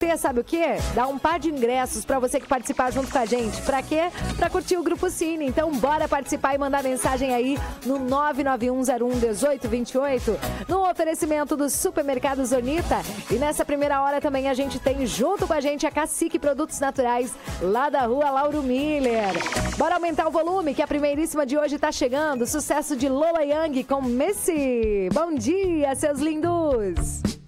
Sabe o quê? Dá um par de ingressos pra você que participar junto com a gente. Pra quê? Pra curtir o Grupo Cine. Então bora participar e mandar mensagem aí no 991011828, no oferecimento do Supermercado Zonita. E nessa primeira hora também a gente tem junto com a gente a Cacique Produtos Naturais, lá da rua Lauro Miller. Bora aumentar o volume, que a primeiríssima de hoje tá chegando. Sucesso de Lola Young com Messi. Bom dia, seus lindos!